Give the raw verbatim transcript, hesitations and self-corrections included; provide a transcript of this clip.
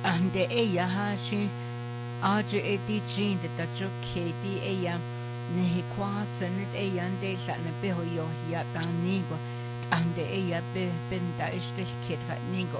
ande eya hashi aje eti chin de tacho keti eya nehi kwasen et eya ande la ne beho yo ya tanigo ande eya be benda istel ket nigo